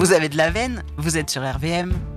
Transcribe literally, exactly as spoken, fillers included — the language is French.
Vous avez de la veine, vous êtes sur R V M,